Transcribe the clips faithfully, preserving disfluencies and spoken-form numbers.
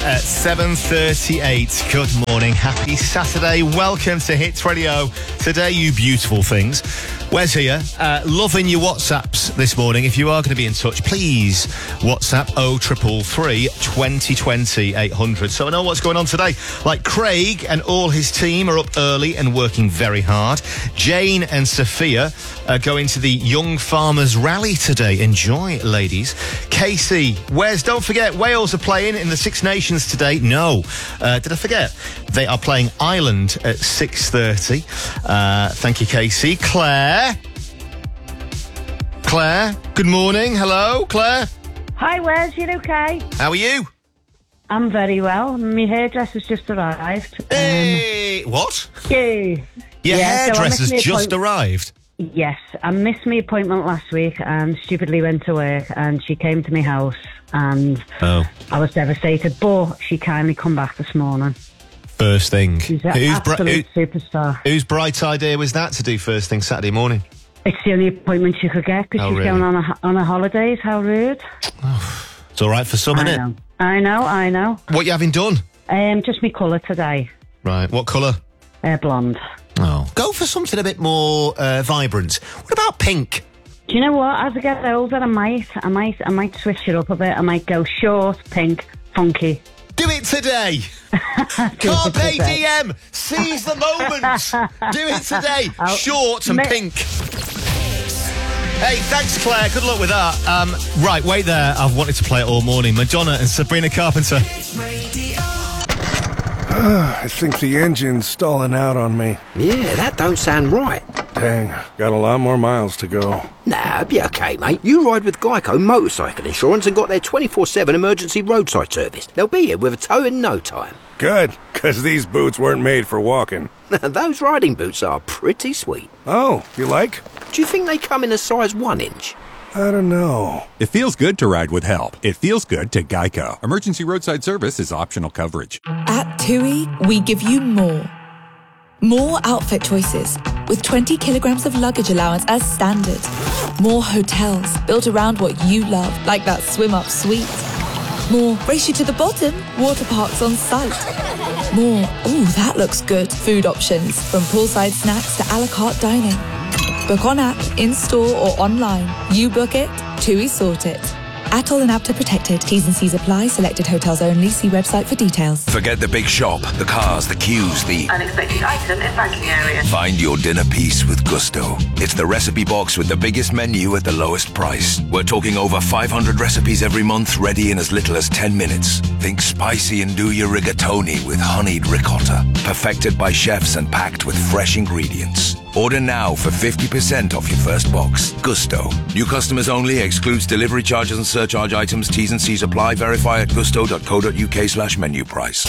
at seven thirty-eight. Good morning. Happy Saturday. Welcome to Hits Radio. Today, you beautiful things. Wes here, uh, loving your WhatsApps this morning. If you are going to be in touch, please WhatsApp oh triple three, twenty twenty, eight hundred. So I know what's going on today. Like Craig and all his team are up early and working very hard. Jane and Sophia are going to the Young Farmers Rally today. Enjoy, ladies. Casey, Wes, don't forget, Wales are playing in the Six Nations today. No. Uh, did I forget? They are playing Ireland at six thirty. Uh, thank you, Casey. Claire. Claire, good morning. Hello, Claire. Hi, Wes. You okay? How are you? I'm very well. My hairdresser's just arrived. Hey, um, what? Yeah. Your yeah, hairdresser's so just arrived? Yes. I missed my appointment last week and stupidly went to work, and she came to my house and oh. I was devastated, but she kindly come back this morning. First thing. She's an who's absolute br- who, superstar. Whose bright idea was that to do first thing Saturday morning? It's the only appointment she could get because oh, she's really? going on a, on a holidays. How rude. Oh, it's all right for some, I innit? know. I know, I know. What you having done? Um, just me colour today. Right, what colour? Uh, blonde. Oh, go for something a bit more uh, vibrant. What about pink? Do you know what? As I get older, I might, I might, I might switch it up a bit. I might go short, pink, funky. Do it today. Carpe diem. Seize the moment. Do it today. I'll Short and ma- pink. Hey, thanks, Claire. Good luck with that. Um, right, wait there. I've wanted to play it all morning. Madonna and Sabrina Carpenter. I think the engine's stalling out on me. Yeah, that don't sound right. Dang, got a lot more miles to go. Nah, be okay, mate. You ride with Geico Motorcycle Insurance and got their twenty-four seven emergency roadside service. They'll be here with a tow in no time. Good, because these boots weren't made for walking. Those riding boots are pretty sweet. Oh, you like? Do you think they come in a size one inch? I don't know. It feels good to ride with help. It feels good to Geico. Emergency roadside service is optional coverage. At TUI, we give you more. More outfit choices, with twenty kilograms of luggage allowance as standard. More hotels built around what you love, like that swim-up suite. More race you to the bottom, water parks on site. More, ooh, that looks good, food options, from poolside snacks to a la carte dining. Book on app, in-store or online. You book it, TUI sort it. Atoll and Apta protected. T's and C's apply. Selected hotels only. See website for details. Forget the big shop, the cars, the queues, the unexpected item in banking area. Find your dinner piece with Gusto. It's the recipe box with the biggest menu at the lowest price. We're talking over five hundred recipes every month, ready in as little as ten minutes. Think spicy and do your rigatoni with honeyed ricotta. Perfected by chefs and packed with fresh ingredients. Order now for fifty percent off your first box. Gusto. New customers only. Excludes delivery charges and surcharge items. T's and C's apply. Verify at gusto.co.uk slash menu price.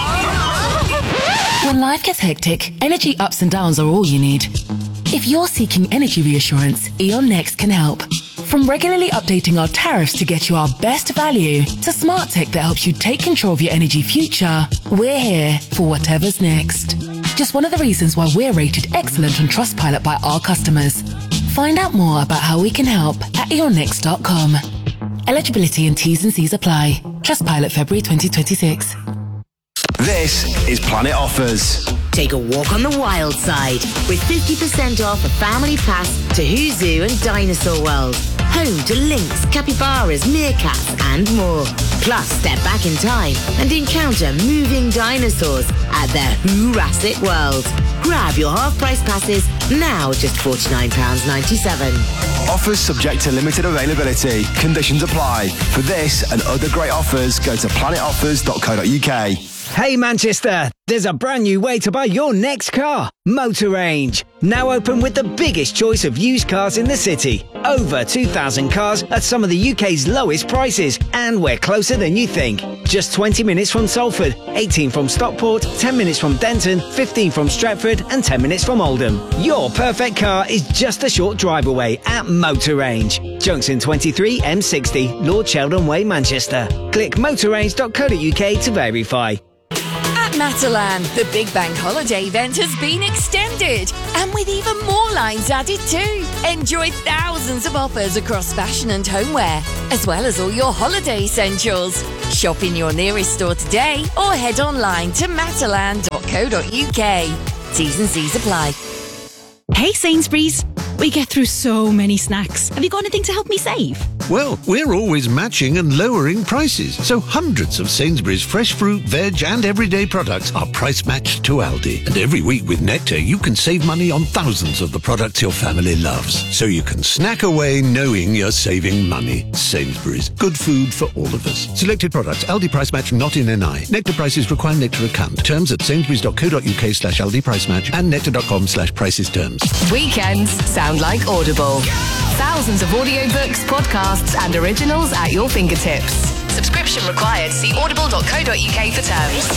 When life gets hectic, energy ups and downs are all you need. If you're seeking energy reassurance, E.ON Next can help. From regularly updating our tariffs to get you our best value, to smart tech that helps you take control of your energy future, we're here for whatever's next. Just one of the reasons why we're rated excellent on Trustpilot by our customers. Find out more about how we can help at e on next dot com. Eligibility and T's and C's apply. Trustpilot February twenty twenty-six. This is Planet Offers. Take a walk on the wild side with fifty percent off a family pass to Who Zoo and Dinosaur World. Home to lynx, capybaras, meerkats and more. Plus, step back in time and encounter moving dinosaurs at their Jurassic World. Grab your half-price passes now, just forty-nine pounds ninety-seven. Offers subject to limited availability. Conditions apply. For this and other great offers, go to planet offers dot co dot uk. Hey Manchester, there's a brand new way to buy your next car. Motor Range. Now open with the biggest choice of used cars in the city. Over two thousand cars at some of the U K's lowest prices. And we're closer than you think. Just twenty minutes from Salford, eighteen from Stockport, ten minutes from Denton, fifteen from Stratford and ten minutes from Oldham. Your perfect car is just a short drive away at Motor Range. Junction twenty-three M sixty, Lord Sheldon Way, Manchester. Click motor range dot co dot uk to verify. At Matalan, the Big Bank Holiday event has been extended, and with even more lines added too. Enjoy thousands of offers across fashion and homeware, as well as all your holiday essentials. Shop in your nearest store today or head online to matalan dot co dot uk. T's and C's apply. Hey Sainsbury's, we get through so many snacks. Have you got anything to help me save? Well, we're always matching and lowering prices, so hundreds of Sainsbury's fresh fruit, veg and everyday products are price matched to Aldi. And every week with Nectar, you can save money on thousands of the products your family loves. So you can snack away knowing you're saving money. Sainsbury's, good food for all of us. Selected products, Aldi price match not in N I. Nectar prices require Nectar account. Terms at sainsbury's dot co dot uk slash Aldi price match and nectar dot com slash prices terms. Weekends sound like Audible. Thousands of audiobooks, podcasts and originals at your fingertips. Subscription required. See audible dot co dot uk for terms.